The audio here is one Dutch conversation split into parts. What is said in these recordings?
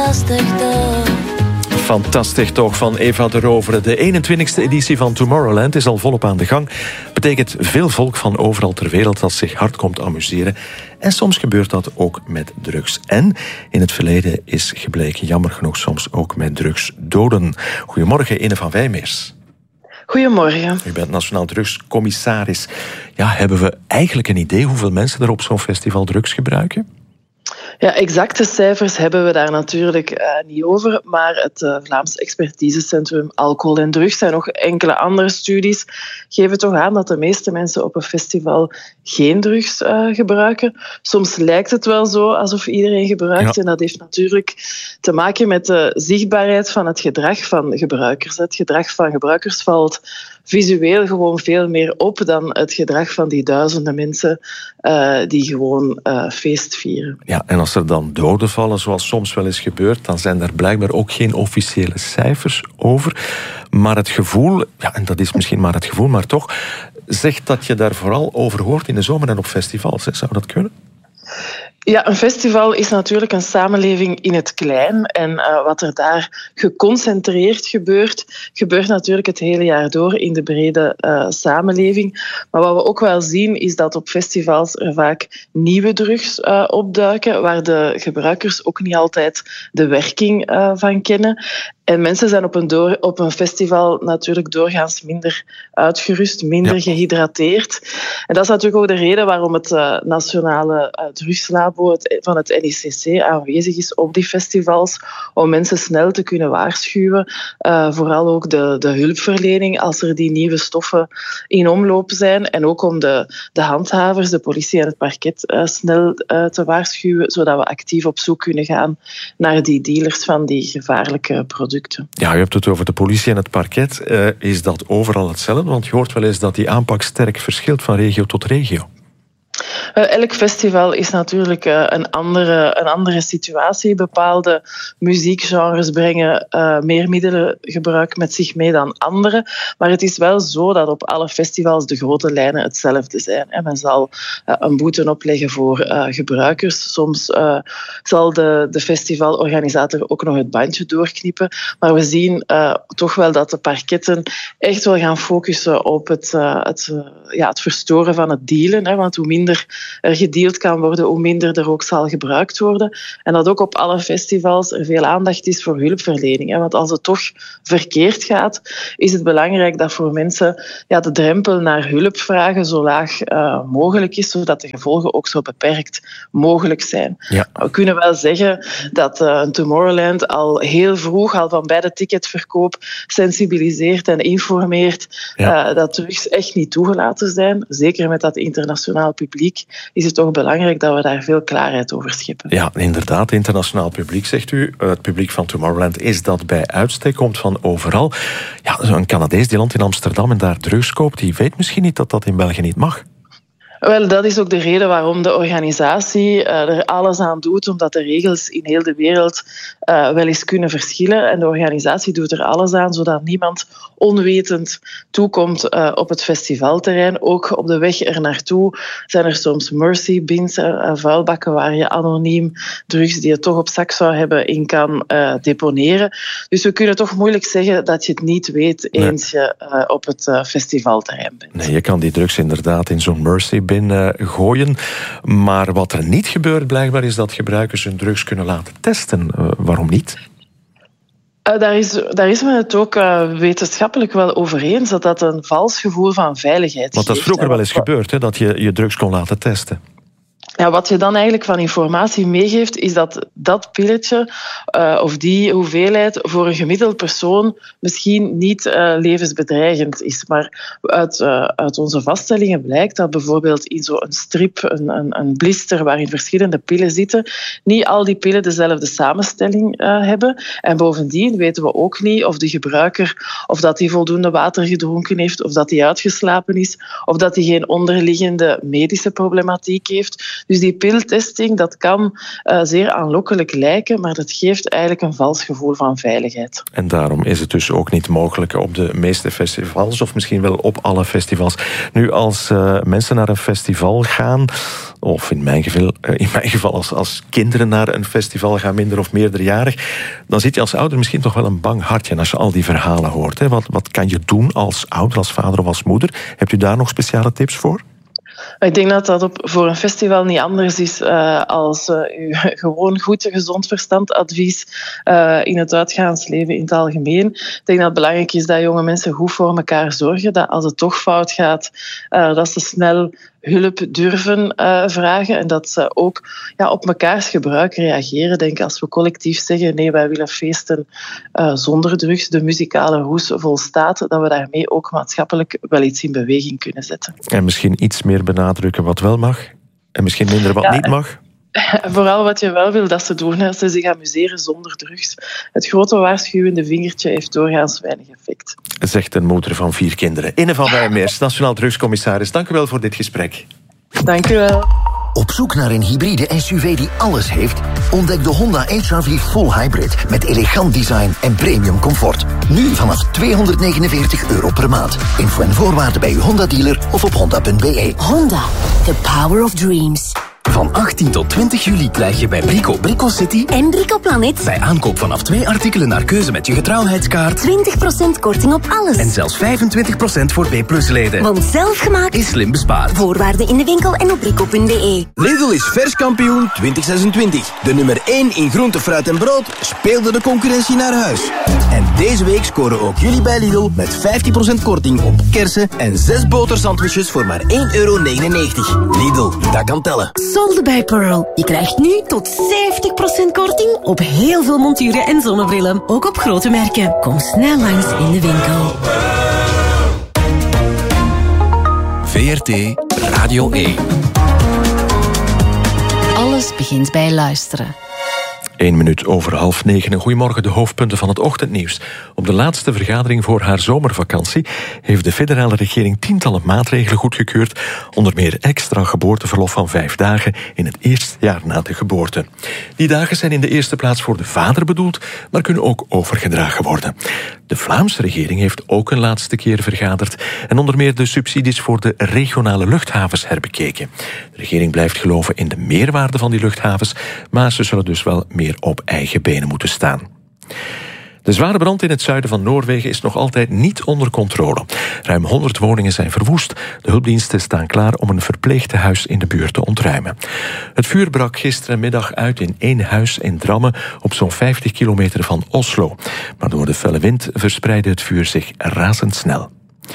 fantastisch toch. Fantastisch toch van Eva de Rovere. De 21e editie van Tomorrowland is al volop aan de gang. Betekent veel volk van overal ter wereld dat zich hard komt amuseren. En soms gebeurt dat ook met drugs. En in het verleden is gebleken, jammer genoeg, soms ook met drugs doden. Goedemorgen, Ine van Wijmeers. Goedemorgen. U bent Nationaal Drugscommissaris. Ja, hebben we eigenlijk een idee hoeveel mensen er op zo'n festival drugs gebruiken? Ja, exacte cijfers hebben we daar natuurlijk niet over, maar het Vlaams Expertisecentrum Alcohol en Drugs en nog enkele andere studies geven toch aan dat de meeste mensen op een festival geen drugs gebruiken. Soms lijkt het wel zo alsof iedereen gebruikt, en dat heeft natuurlijk te maken met de zichtbaarheid van het gedrag van gebruikers. Het gedrag van gebruikers valt visueel gewoon veel meer op dan het gedrag van die duizenden mensen die gewoon feest vieren. Ja, en als er dan doden vallen, zoals soms wel eens gebeurt, dan zijn daar blijkbaar ook geen officiële cijfers over. Maar het gevoel, ja, en dat is misschien maar het gevoel, maar toch, zegt dat je daar vooral over hoort in de zomer en op festivals. Hè? Zou dat kunnen? Ja, een festival is natuurlijk een samenleving in het klein. En wat er daar geconcentreerd gebeurt natuurlijk het hele jaar door in de brede samenleving. Maar wat we ook wel zien, is dat op festivals er vaak nieuwe drugs opduiken, waar de gebruikers ook niet altijd de werking van kennen. En mensen zijn op een festival natuurlijk doorgaans minder uitgerust, minder gehydrateerd. En dat is natuurlijk ook de reden waarom het Nationale Drugslabo van het NICC aanwezig is op die festivals, om mensen snel te kunnen waarschuwen. Vooral ook de hulpverlening als er die nieuwe stoffen in omloop zijn. En ook om de handhavers, de politie en het parket snel te waarschuwen, zodat we actief op zoek kunnen gaan naar die dealers van die gevaarlijke producten. Ja, u hebt het over de politie en het parket. Is dat overal hetzelfde? Want je hoort wel eens dat die aanpak sterk verschilt van regio tot regio. Elk festival is natuurlijk een andere situatie. Bepaalde muziekgenres brengen meer middelengebruik met zich mee dan andere. Maar het is wel zo dat op alle festivals de grote lijnen hetzelfde zijn. En men zal een boete opleggen voor gebruikers. Soms zal de festivalorganisator ook nog het bandje doorknippen. Maar we zien toch wel dat de parketten echt wel gaan focussen op het verstoren van het dealen. Hè, want hoe minder er gedeeld kan worden, hoe minder er ook zal gebruikt worden. En dat ook op alle festivals er veel aandacht is voor hulpverlening. Want als het toch verkeerd gaat, is het belangrijk dat voor mensen de drempel naar hulp vragen zo laag mogelijk is, zodat de gevolgen ook zo beperkt mogelijk zijn. Ja. We kunnen wel zeggen dat een Tomorrowland al heel vroeg, al van bij de ticketverkoop, sensibiliseert en informeert dat drugs echt niet toegelaten zijn. Zeker met dat internationaal publiek is het toch belangrijk dat we daar veel klaarheid over scheppen. Ja, inderdaad, internationaal publiek, zegt u. Het publiek van Tomorrowland is dat bij uitstek, komt van overal. Ja, een Canadees die landt in Amsterdam en daar drugs koopt, die weet misschien niet dat dat in België niet mag. Wel, dat is ook de reden waarom de organisatie er alles aan doet, omdat de regels in heel de wereld wel eens kunnen verschillen. En de organisatie doet er alles aan, zodat niemand onwetend toekomt op het festivalterrein. Ook op de weg er naartoe zijn er soms mercy bins, vuilbakken waar je anoniem drugs die je toch op zak zou hebben in kan deponeren. Dus we kunnen toch moeilijk zeggen dat je het niet weet eens je op het festivalterrein bent. Nee, je kan die drugs inderdaad in zo'n mercy bin gooien. Maar wat er niet gebeurt blijkbaar is dat gebruikers hun drugs kunnen laten testen. Waarom niet? Daar is men het ook wetenschappelijk wel over eens dat dat een vals gevoel van veiligheid geeft. Want dat is vroeger wel eens gebeurd, hè, dat je drugs kon laten testen. Ja, wat je dan eigenlijk van informatie meegeeft, is dat pilletje of die hoeveelheid voor een gemiddeld persoon misschien niet levensbedreigend is. Maar uit onze vaststellingen blijkt dat bijvoorbeeld in zo'n strip, een blister waarin verschillende pillen zitten, niet al die pillen dezelfde samenstelling hebben. En bovendien weten we ook niet of de gebruiker of dat hij voldoende water gedronken heeft, of dat hij uitgeslapen is, of dat hij geen onderliggende medische problematiek heeft. Dus die piltesting, dat kan zeer aanlokkelijk lijken, maar dat geeft eigenlijk een vals gevoel van veiligheid. En daarom is het dus ook niet mogelijk op de meeste festivals, of misschien wel op alle festivals. Nu, als mensen naar een festival gaan, of in mijn geval als kinderen naar een festival gaan, minder of meerderjarig, dan zit je als ouder misschien toch wel een bang hartje als je al die verhalen hoort. Hè? Wat kan je doen als ouder, als vader of als moeder? Hebt u daar nog speciale tips voor? Ik denk dat dat voor een festival niet anders is als uw gewoon goed gezond verstandadvies in het uitgaansleven in het algemeen. Ik denk dat het belangrijk is dat jonge mensen goed voor elkaar zorgen, dat als het toch fout gaat, dat ze snel hulp durven vragen en dat ze ook op mekaars gebruik reageren. Denk als we collectief zeggen, nee, wij willen feesten zonder drugs, de muzikale roes volstaat, dat we daarmee ook maatschappelijk wel iets in beweging kunnen zetten. En misschien iets meer benadrukken wat wel mag en misschien minder wat niet mag? Vooral wat je wel wil dat ze doen, als ze zich amuseren zonder drugs. Het grote waarschuwende vingertje heeft doorgaans weinig effect. Zegt een moeder van 4 kinderen. Inne van Wijmeers, Nationaal Drugscommissaris. Dank u wel voor dit gesprek. Dank u wel. Op zoek naar een hybride SUV die alles heeft? Ontdek de Honda HR-V Full Hybrid met elegant design en premium comfort. Nu vanaf €249 per maand. Info en voorwaarden bij uw Honda-dealer of op honda.be. Honda, the power of dreams. Van 18 tot 20 juli krijg je bij Brico City en Brico Planet bij aankoop vanaf 2 artikelen naar keuze met je getrouwheidskaart 20% korting op alles. En zelfs 25% voor B+-leden. Want zelfgemaakt is slim bespaard. Voorwaarden in de winkel en op brico.be. Lidl is verskampioen 2026. De nummer 1 in groente, fruit en brood speelde de concurrentie naar huis. En deze week scoren ook jullie bij Lidl met 15% korting op kersen en 6 botersandwiches voor maar €1,99. Lidl, dat kan tellen. Solde bij Pearl. Je krijgt nu tot 70% korting op heel veel monturen en zonnebrillen. Ook op grote merken. Kom snel langs in de winkel. VRT Radio 1. Alles begint bij luisteren. 1 minuut over 8:30. Goedemorgen, de hoofdpunten van het ochtendnieuws. Op de laatste vergadering voor haar zomervakantie heeft de federale regering tientallen maatregelen goedgekeurd, onder meer extra geboorteverlof van 5 dagen in het eerste jaar na de geboorte. Die dagen zijn in de eerste plaats voor de vader bedoeld, maar kunnen ook overgedragen worden. De Vlaamse regering heeft ook een laatste keer vergaderd en onder meer de subsidies voor de regionale luchthavens herbekeken. De regering blijft geloven in de meerwaarde van die luchthavens, maar ze zullen dus wel meer op eigen benen moeten staan. De zware brand in het zuiden van Noorwegen is nog altijd niet onder controle. Ruim 100 woningen zijn verwoest. De hulpdiensten staan klaar om een verpleegtehuis in de buurt te ontruimen. Het vuur brak gisterenmiddag uit in 1 huis in Drammen op zo'n 50 kilometer van Oslo. Maar door de felle wind verspreidde het vuur zich razendsnel.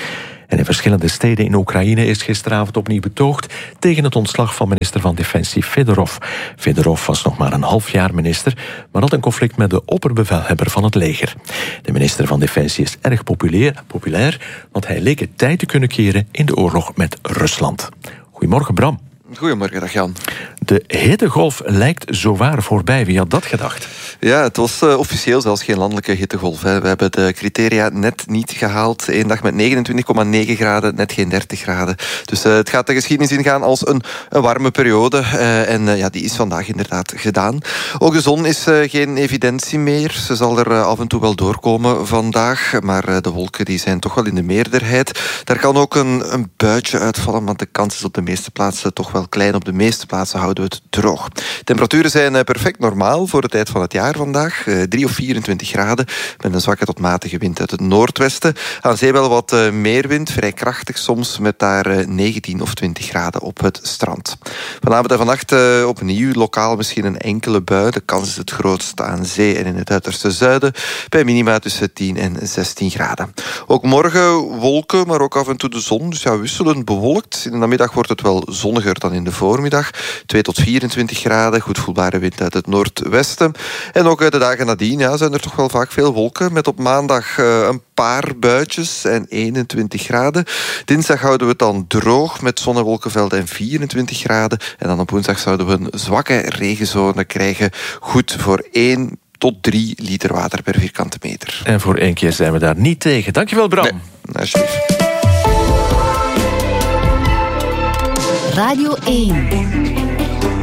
En in verschillende steden in Oekraïne is gisteravond opnieuw betoogd tegen het ontslag van minister van Defensie Fedorov. Fedorov was nog maar een half jaar minister, maar had een conflict met de opperbevelhebber van het leger. De minister van Defensie is erg populair, want hij leek het tijd te kunnen keren in de oorlog met Rusland. Goedemorgen, Bram. Goedemorgen, dag Jan. De hittegolf lijkt zowaar voorbij. Wie had dat gedacht? Ja, het was officieel zelfs geen landelijke hittegolf. Hè. We hebben de criteria net niet gehaald. 1 dag met 29,9 graden, net geen 30 graden. Dus het gaat de geschiedenis ingaan als een warme periode. En die is vandaag inderdaad gedaan. Ook de zon is geen evidentie meer. Ze zal er af en toe wel doorkomen vandaag. Maar de wolken die zijn toch wel in de meerderheid. Daar kan ook een buitje uitvallen, want de kans is op de meeste plaatsen toch wel klein. Op de meeste plaatsen houden we het droog. Temperaturen zijn perfect normaal voor de tijd van het jaar vandaag. 3 of 24 graden met een zwakke tot matige wind uit het noordwesten. Aan zee wel wat meer wind, vrij krachtig soms met daar 19 of 20 graden op het strand. Vanavond en vannacht opnieuw lokaal misschien een enkele bui. De kans is het grootst aan zee en in het uiterste zuiden bij minima tussen 10 en 16 graden. Ook morgen wolken, maar ook af en toe de zon. Dus ja, wisselend bewolkt. In de namiddag wordt het wel zonniger dan in de voormiddag. 2 tot 24 graden, goed voelbare wind uit het noordwesten. En ook de dagen nadien zijn er toch wel vaak veel wolken. Met op maandag een paar buitjes en 21 graden. Dinsdag houden we het dan droog met zon- en wolkenvelden en 24 graden. En dan op woensdag zouden we een zwakke regenzone krijgen. Goed voor 1 tot 3 liter water per vierkante meter. En voor 1 keer zijn we daar niet tegen. Dankjewel, Bram. Nee, alsjeblieft. Radio 1.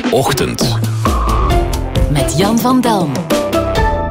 Ochtend. Met Jan van Dam.